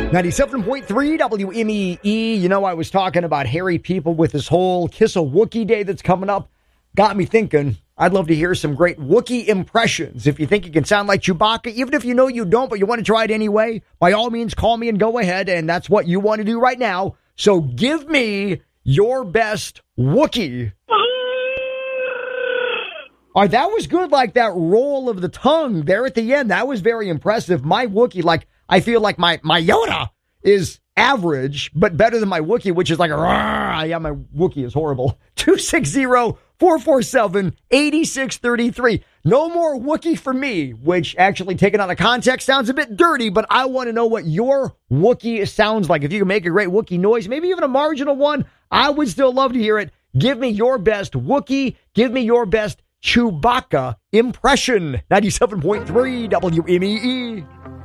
97.3 WMEE. You know, I was talking about hairy people with this whole Kiss a Wookiee Day that's coming up. Got me thinking, I'd love to hear some great Wookiee impressions. If you think you can sound like Chewbacca, even if you know you don't, but you want to try it anyway, by all means, call me and go ahead. And that's what you want to do right now. So give me your best Wookiee. All right, that was good, like that roll of the tongue there at the end. That was very impressive. My Wookiee, like, I feel like my Yoda is average, but better than my Wookiee, which is like, yeah, my Wookiee is horrible. 260-447-8633. No more Wookiee for me, which actually taken out of context sounds a bit dirty, but I want to know what your Wookiee sounds like. If you can make a great Wookiee noise, maybe even a marginal one, I would still love to hear it. Give me your best Wookiee. Give me your best Chewbacca impression. 97.3 WMEE.